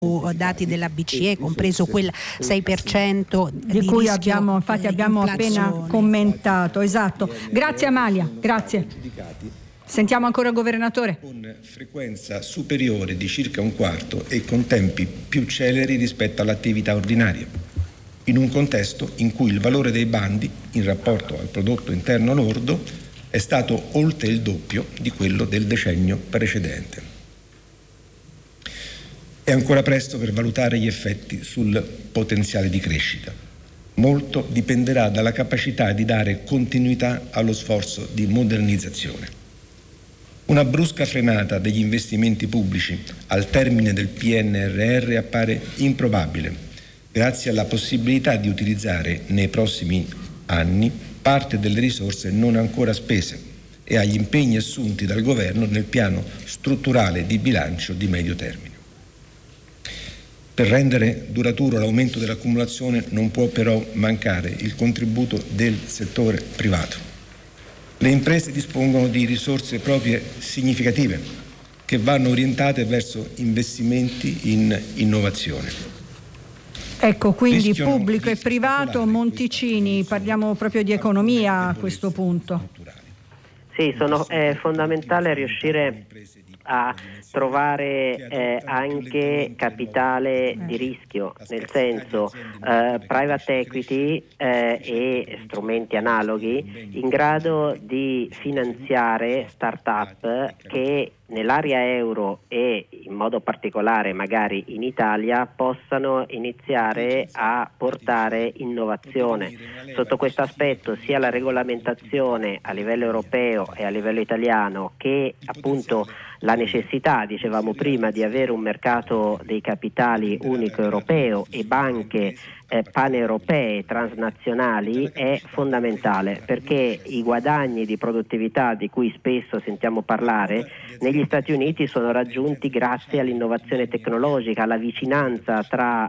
dati della BCE, compreso quel 6% di cui abbiamo appena commentato. Esatto. Grazie Amalia, grazie. Sentiamo ancora il governatore. Con frequenza superiore di circa un quarto e con tempi più celeri rispetto all'attività ordinaria, in un contesto in cui il valore dei bandi in rapporto al prodotto interno lordo è stato oltre il doppio di quello del decennio precedente. È ancora presto per valutare gli effetti sul potenziale di crescita. Molto dipenderà dalla capacità di dare continuità allo sforzo di modernizzazione. Una brusca frenata degli investimenti pubblici al termine del PNRR appare improbabile, grazie alla possibilità di utilizzare nei prossimi anni parte delle risorse non ancora spese e agli impegni assunti dal Governo nel piano strutturale di bilancio di medio termine. Per rendere duraturo l'aumento dell'accumulazione non può però mancare il contributo del settore privato. Le imprese dispongono di risorse proprie significative che vanno orientate verso investimenti in innovazione. Ecco, quindi pubblico e privato. Monticini, parliamo proprio di economia a questo punto. Sì, è fondamentale riuscire a trovare anche capitale di rischio, nel senso private equity e strumenti analoghi in grado di finanziare start-up che nell'area euro e in modo particolare magari in Italia possano iniziare a portare innovazione. Sotto questo aspetto sia la regolamentazione a livello europeo e a livello italiano che appunto la necessità, dicevamo prima, di avere un mercato dei capitali unico europeo e banche paneuropee transnazionali è fondamentale, perché i guadagni di produttività di cui spesso sentiamo parlare negli Stati Uniti sono raggiunti grazie all'innovazione tecnologica, alla vicinanza tra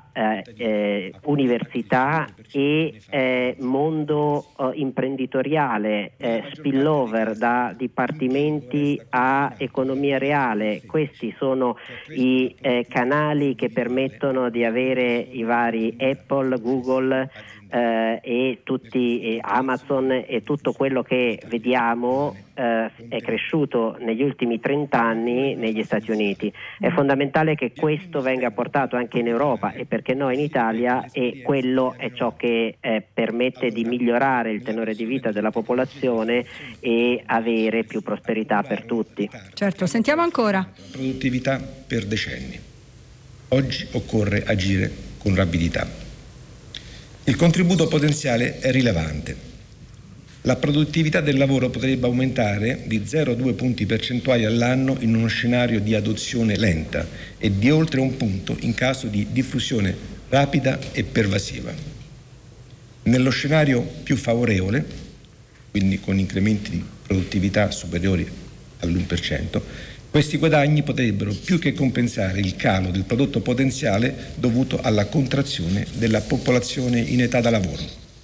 università e mondo imprenditoriale, spillover da dipartimenti a economia reale. Questi sono i canali che permettono di avere i vari Apple, Google e tutti Amazon e tutto quello che vediamo è cresciuto negli ultimi 30 anni negli Stati Uniti. È fondamentale che questo venga portato anche in Europa e perché no in Italia, e quello è ciò che permette di migliorare il tenore di vita della popolazione e avere più prosperità per tutti. Certo, sentiamo ancora. Produttività per decenni. Oggi occorre agire con rapidità. Il contributo potenziale è rilevante. La produttività del lavoro potrebbe aumentare di 0,2 punti percentuali all'anno in uno scenario di adozione lenta e di oltre un punto in caso di diffusione rapida e pervasiva. Nello scenario più favorevole, quindi con incrementi di produttività superiori all'1%, questi guadagni potrebbero più che compensare il calo del prodotto potenziale dovuto alla contrazione della popolazione in età da lavoro.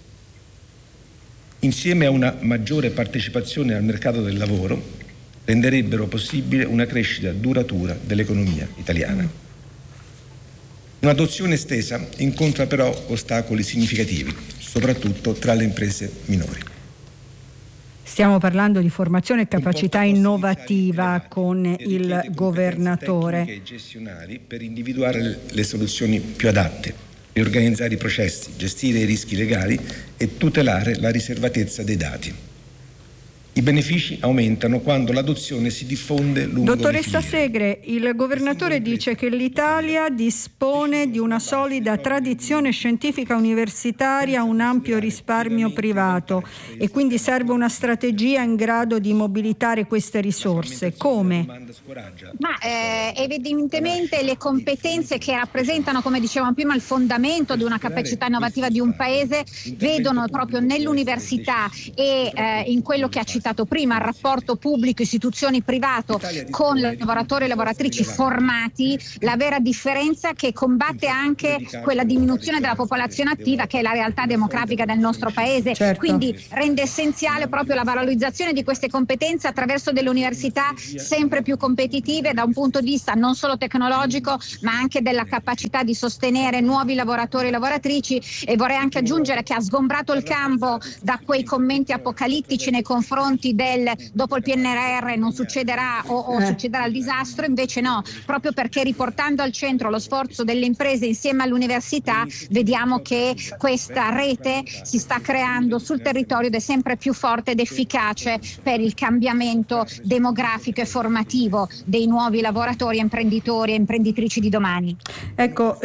Insieme a una maggiore partecipazione al mercato del lavoro, renderebbero possibile una crescita duratura dell'economia italiana. Un'adozione estesa incontra però ostacoli significativi, soprattutto tra le imprese minori. Stiamo parlando di formazione e capacità innovativa con il governatore. Tecniche gestionali per individuare le soluzioni più adatte, riorganizzare i processi, gestire i rischi legali e tutelare la riservatezza dei dati. I benefici aumentano quando l'adozione si diffonde lungo Dottoressa le filiere. Segre, il governatore dice che l'Italia dispone di una solida tradizione scientifica universitaria, un ampio risparmio privato e quindi serve una strategia in grado di mobilitare queste risorse. Come? Evidentemente le competenze che rappresentano, come dicevamo prima, il fondamento di una capacità innovativa di un paese vedono proprio nell'università e in quello che ha citato citato prima, il rapporto pubblico, istituzioni, privato con lavoratori e lavoratrici formati, la vera differenza che combatte anche quella diminuzione della popolazione attiva che è la realtà demografica del nostro paese. Certo. Quindi rende essenziale proprio la valorizzazione di queste competenze attraverso delle università sempre più competitive da un punto di vista non solo tecnologico, ma anche della capacità di sostenere nuovi lavoratori e lavoratrici. E vorrei anche aggiungere che ha sgombrato il campo da quei commenti apocalittici nei confronti del dopo il PNRR non succederà o succederà il disastro. Invece no, proprio perché riportando al centro lo sforzo delle imprese insieme all'università, vediamo che questa rete si sta creando sul territorio ed è sempre più forte ed efficace per il cambiamento demografico e formativo dei nuovi lavoratori, imprenditori e imprenditrici di domani. Ecco,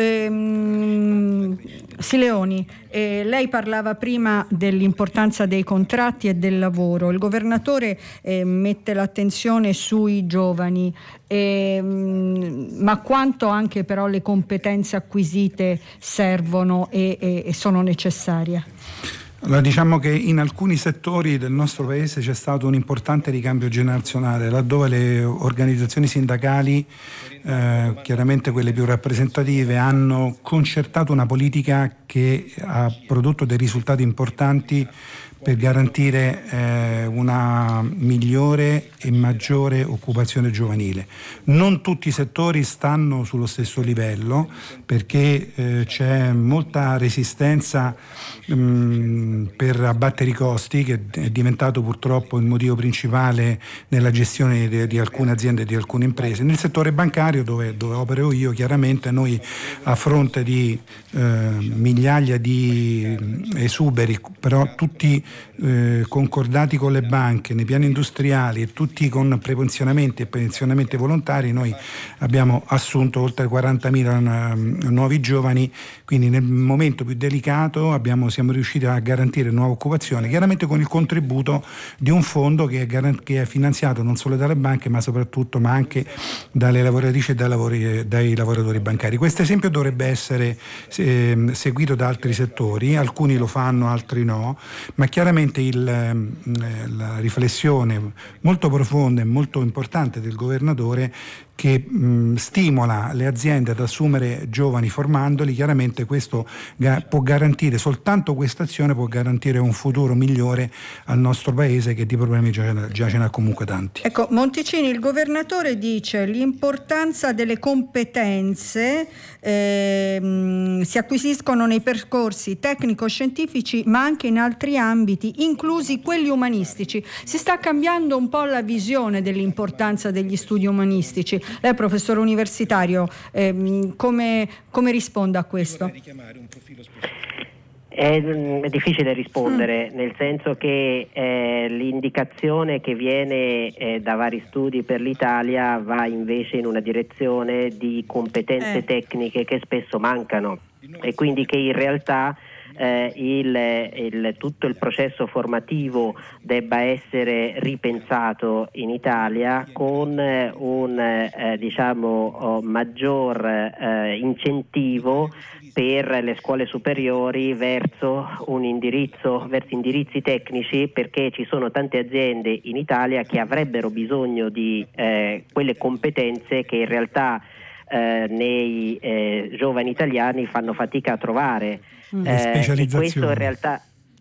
Sileoni, lei parlava prima dell'importanza dei contratti e del lavoro. Il governatore mette l'attenzione sui giovani, ma quanto anche però le competenze acquisite servono e sono necessarie? Allora, diciamo che in alcuni settori del nostro paese c'è stato un importante ricambio generazionale, laddove le organizzazioni sindacali, chiaramente quelle più rappresentative, hanno concertato una politica che ha prodotto dei risultati importanti per garantire una migliore e maggiore occupazione giovanile. Non tutti i settori stanno sullo stesso livello, perché c'è molta resistenza per abbattere i costi, che è diventato purtroppo il motivo principale nella gestione di alcune aziende e di alcune imprese. Nel settore bancario, dove opero io, chiaramente noi, a fronte di migliaia di esuberi, però tutti concordati con le banche, nei piani industriali e tutti con prepensionamenti e pensionamenti volontari, noi abbiamo assunto oltre 40.000 nuovi giovani. Quindi nel momento più delicato siamo riusciti a garantire nuova occupazione, chiaramente con il contributo di un fondo che è finanziato non solo dalle banche ma anche dalle lavoratrici e dai lavoratori bancari. Questo esempio dovrebbe essere seguito da altri settori, alcuni lo fanno, altri no, ma chiaramente la riflessione molto profonda e molto importante del governatore, che stimola le aziende ad assumere giovani formandoli, chiaramente questo può garantire, soltanto questa azione può garantire un futuro migliore al nostro paese, che di problemi già ce n'ha comunque tanti. Ecco, Monticini, il governatore dice l'importanza delle competenze si acquisiscono nei percorsi tecnico-scientifici ma anche in altri ambiti, inclusi quelli umanistici. Si sta cambiando un po' la visione dell'importanza degli studi umanistici. Lei, professore universitario, come risponde a questo? È difficile rispondere, nel senso che l'indicazione che viene da vari studi per l'Italia va invece in una direzione di competenze tecniche che spesso mancano, e quindi che in realtà tutto il processo formativo debba essere ripensato in Italia con un maggior incentivo per le scuole superiori verso indirizzi tecnici, perché ci sono tante aziende in Italia che avrebbero bisogno di quelle competenze che in realtà nei giovani italiani fanno fatica a trovare. E questo in realtà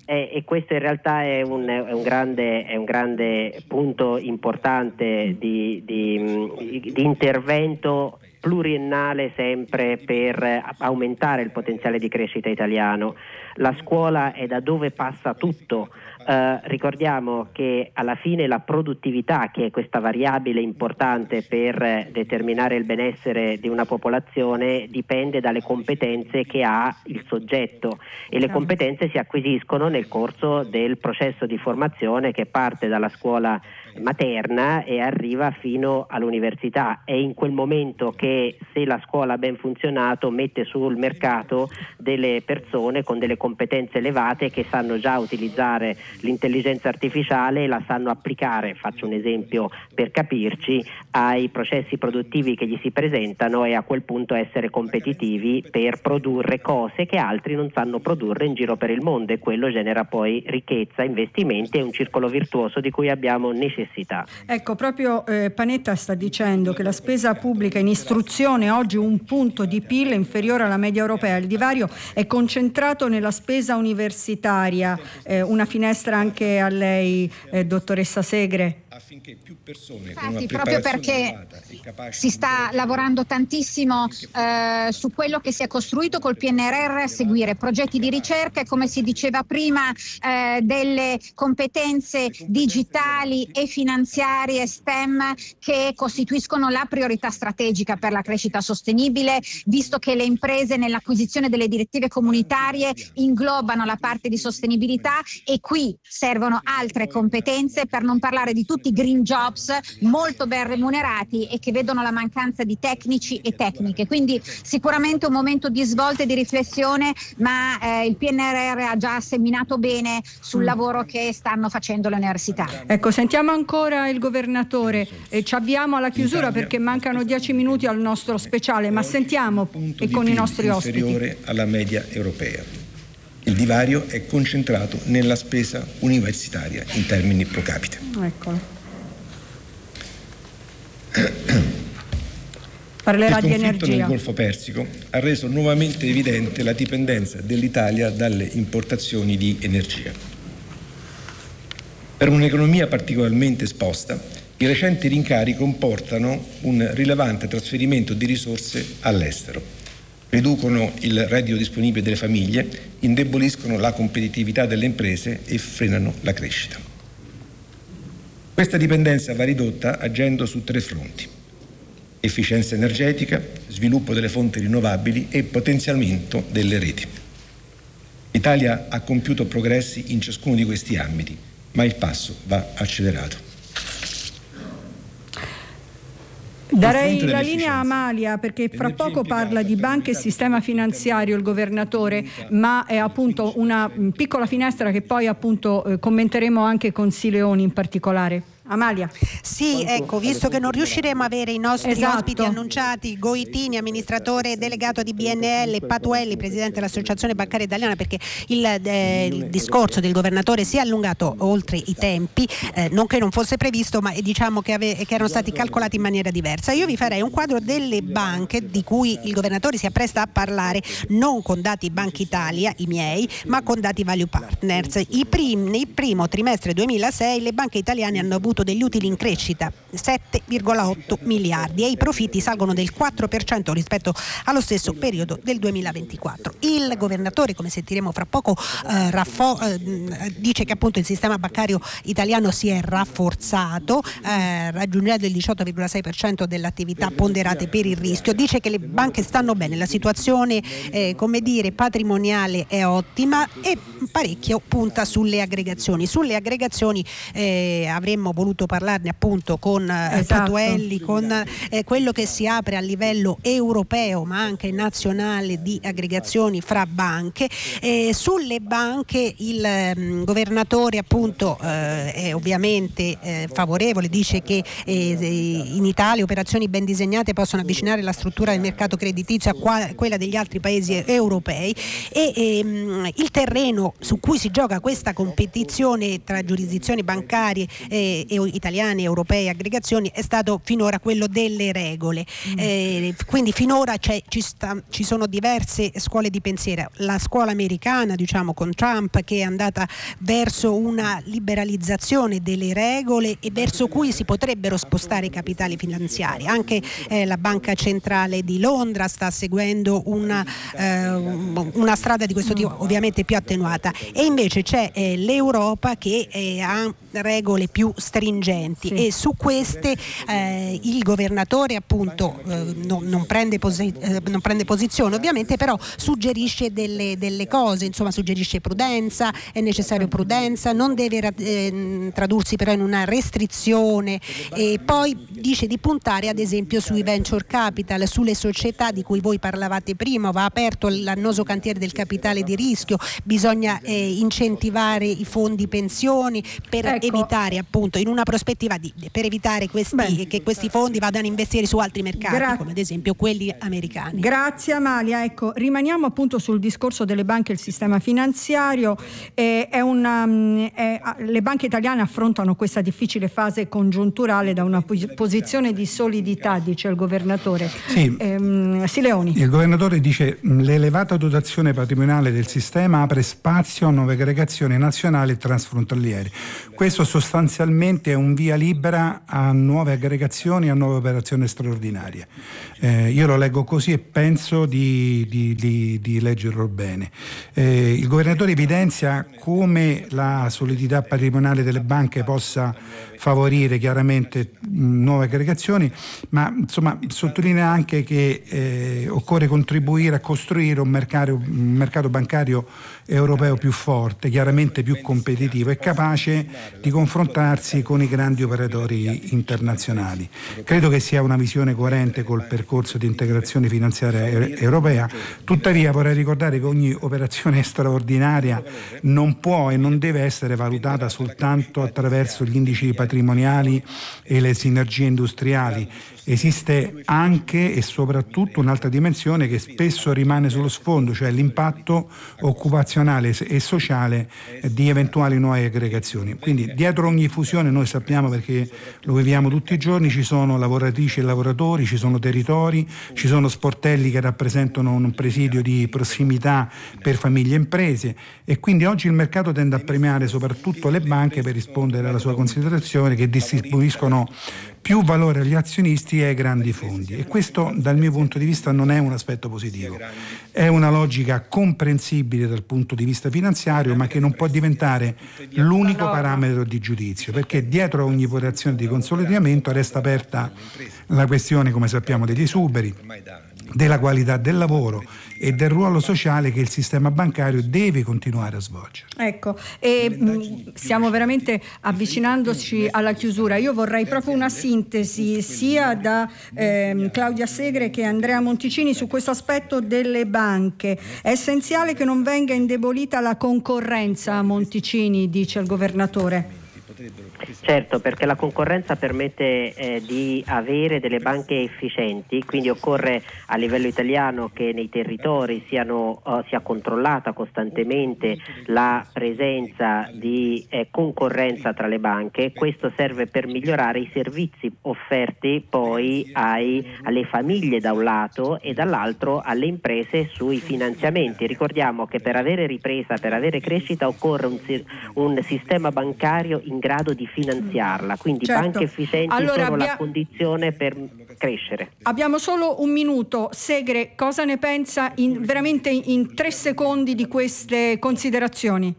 è un grande punto importante di intervento pluriennale, sempre per aumentare il potenziale di crescita italiano. La scuola è da dove passa tutto. Ricordiamo che alla fine la produttività, che è questa variabile importante per determinare il benessere di una popolazione, dipende dalle competenze che ha il soggetto, e le competenze si acquisiscono nel corso del processo di formazione che parte dalla scuola materna e arriva fino all'università. È in quel momento che, se la scuola ha ben funzionato, mette sul mercato delle persone con delle competenze elevate che sanno già utilizzare l'intelligenza artificiale la sanno applicare, faccio un esempio per capirci, ai processi produttivi che gli si presentano e a quel punto essere competitivi per produrre cose che altri non sanno produrre in giro per il mondo, e quello genera poi ricchezza, investimenti e un circolo virtuoso di cui abbiamo necessità. Ecco, proprio Panetta sta dicendo che la spesa pubblica in istruzione oggi 1 punto di PIL è inferiore alla media europea, il divario è concentrato nella spesa universitaria. Una finestra anche a lei, dottoressa Segre. Affinché più persone Infatti, proprio perché si sta lavorando tantissimo su quello che si è costruito col PNRR, a seguire progetti di ricerca e, come si diceva prima, delle competenze digitali e finanziarie STEM che costituiscono la priorità strategica per la crescita sostenibile, visto che le imprese nell'acquisizione delle direttive comunitarie inglobano la parte di sostenibilità, e qui servono altre competenze, per non parlare di tutti i green jobs molto ben remunerati e che vedono la mancanza di tecnici e tecniche. Quindi sicuramente un momento di svolta e di riflessione, ma il PNRR ha già seminato bene sul lavoro che stanno facendo le università. Ecco, sentiamo ancora il governatore e ci avviamo alla chiusura perché mancano 10 minuti al nostro speciale, ma sentiamo e con i nostri ospiti. Inferiore alla media europea. Il divario è concentrato nella spesa universitaria in termini pro capite. Eccolo. Parlerà di energia. Il conflitto nel Golfo Persico ha reso nuovamente evidente la dipendenza dell'Italia dalle importazioni di energia. Per un'economia particolarmente esposta, i recenti rincari comportano un rilevante trasferimento di risorse all'estero, riducono il reddito disponibile delle famiglie, indeboliscono la competitività delle imprese e frenano la crescita. Questa dipendenza va ridotta agendo su 3 fronti: efficienza energetica, sviluppo delle fonti rinnovabili e potenziamento delle reti. L'Italia ha compiuto progressi in ciascuno di questi ambiti, ma il passo va accelerato. Darei la linea a Amalia perché fra poco parla di banche e sistema finanziario il governatore, ma è appunto una piccola finestra che poi appunto commenteremo anche con Sileoni in particolare. Amalia. Sì, ecco, visto che non riusciremo a avere i nostri ospiti annunciati, Goitini, amministratore delegato di BNL, Patuelli, presidente dell'Associazione Bancaria Italiana, perché il discorso del governatore si è allungato oltre i tempi, non che non fosse previsto, ma diciamo che erano stati calcolati in maniera diversa. Io vi farei un quadro delle banche di cui il governatore si appresta a parlare, non con dati Banca Italia, i miei, ma con dati Value Partners. Nel primo trimestre 2006 le banche italiane hanno avuto degli utili in crescita 7,8 miliardi e i profitti salgono del 4% rispetto allo stesso periodo del 2024. Il governatore, come sentiremo fra poco, dice che appunto il sistema bancario italiano si è rafforzato, raggiungendo il 18,6% dell'attività ponderate per il rischio. Dice che le banche stanno bene, la situazione patrimoniale è ottima e parecchio punta sulle aggregazioni. Sulle aggregazioni avremmo voluto parlarne appunto con Patuelli, con quello che si apre a livello europeo ma anche nazionale di aggregazioni fra banche. Sulle banche il governatore appunto è ovviamente favorevole, dice che in Italia operazioni ben disegnate possono avvicinare la struttura del mercato creditizio a quella degli altri paesi europei e il terreno su cui si gioca questa competizione tra giurisdizioni bancarie italiane, europee, aggregazioni è stato finora quello delle regole. Quindi finora ci sono diverse scuole di pensiero. La scuola americana, diciamo, con Trump, che è andata verso una liberalizzazione delle regole e verso cui si potrebbero spostare i capitali finanziari. Anche la Banca Centrale di Londra sta seguendo una strada di questo tipo, ovviamente più attenuata, e invece c'è l'Europa che ha regole più stringenti e su queste il governatore appunto non prende posizione ovviamente, però suggerisce delle cose, insomma suggerisce prudenza, è necessario prudenza, non deve tradursi però in una restrizione, e poi dice di puntare ad esempio sui venture capital, sulle società di cui voi parlavate prima. Va aperto l'annoso cantiere del capitale di rischio, bisogna incentivare i fondi pensioni per evitare, appunto, in una prospettiva per evitare che questi fondi vadano a investire su altri mercati, come ad esempio quelli americani. Grazie Amalia. Ecco, rimaniamo appunto sul discorso delle banche e il sistema finanziario. Le banche italiane affrontano questa difficile fase congiunturale da una posizione di solidità, dice il governatore. Sì. Sileoni. Il governatore dice: l'elevata dotazione patrimoniale del sistema apre spazio a nuove aggregazioni nazionali e transfrontaliere. Questo sostanzialmente è un via libera a nuove aggregazioni, a nuove operazioni straordinarie. Io lo leggo così e penso di leggerlo bene. Il governatore evidenzia come la solidità patrimoniale delle banche possa favorire chiaramente nuove aggregazioni, ma insomma sottolinea anche che occorre contribuire a costruire un mercato bancario europeo più forte, chiaramente più competitivo e capace di confrontarsi con i grandi operatori internazionali. Credo che sia una visione coerente col percorso di integrazione finanziaria europea. Tuttavia vorrei ricordare che ogni operazione straordinaria non può e non deve essere valutata soltanto attraverso gli indici patrimoniali e le sinergie industriali. Esiste anche e soprattutto un'altra dimensione che spesso rimane sullo sfondo, cioè l'impatto occupazionale e sociale di eventuali nuove aggregazioni. Quindi dietro ogni fusione, noi sappiamo, perché lo viviamo tutti i giorni, ci sono lavoratrici e lavoratori, ci sono territori, ci sono sportelli che rappresentano un presidio di prossimità per famiglie e imprese, e quindi oggi il mercato tende a premiare soprattutto le banche, per rispondere alla sua considerazione, che distribuiscono più valore agli azionisti e ai grandi fondi, e questo dal mio punto di vista non è un aspetto positivo. È una logica comprensibile dal punto di vista finanziario, ma che non può diventare l'unico parametro di giudizio, perché dietro ogni operazione di consolidamento resta aperta la questione, come sappiamo, degli esuberi, della qualità del lavoro e del ruolo sociale che il sistema bancario deve continuare a svolgere. Ecco, stiamo veramente avvicinandoci alla chiusura. Io vorrei proprio una sintesi sia da Claudia Segre che Andrea Monticini su questo aspetto delle banche. È essenziale che non venga indebolita la concorrenza, Monticini, dice il governatore. Certo, perché la concorrenza permette di avere delle banche efficienti, quindi occorre a livello italiano che nei territori sia controllata costantemente la presenza di concorrenza tra le banche. Questo serve per migliorare i servizi offerti poi alle famiglie da un lato e dall'altro alle imprese sui finanziamenti. Ricordiamo che per avere ripresa, per avere crescita, occorre un sistema bancario in grado di finanziarla, quindi certo. Banche efficienti sono la condizione per crescere. Abbiamo solo un minuto. Segre, cosa ne pensa veramente in 3 secondi di queste considerazioni?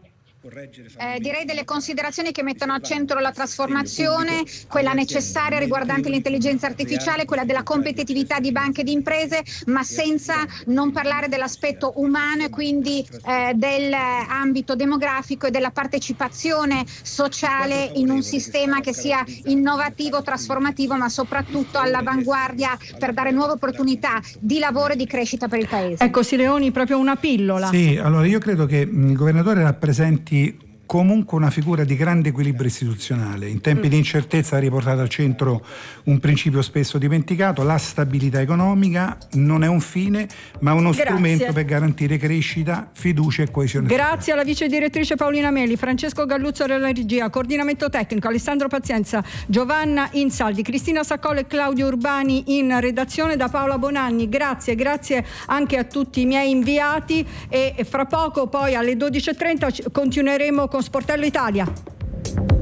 Direi delle considerazioni che mettono al centro la trasformazione, quella necessaria riguardante l'intelligenza artificiale, quella della competitività di banche e di imprese, ma senza non parlare dell'aspetto umano e quindi dell'ambito demografico e della partecipazione sociale in un sistema che sia innovativo, trasformativo, ma soprattutto all'avanguardia per dare nuove opportunità di lavoro e di crescita per il Paese. Ecco, Sileoni, proprio una pillola. Sì, allora io credo che il governatore rappresenti comunque una figura di grande equilibrio istituzionale. In tempi di incertezza ha riportato al centro un principio spesso dimenticato: la stabilità economica non è un fine, ma uno strumento per garantire crescita, fiducia e coesione. Grazie alla vice direttrice Paolina Meli, Francesco Galluzzo della regia, coordinamento tecnico Alessandro Pazienza, Giovanna Insaldi, Cristina Saccolo e Claudio Urbani in redazione, da Paola Bonanni. Grazie anche a tutti i miei inviati, e fra poco poi alle 12.30 continueremo con Sportello Italia.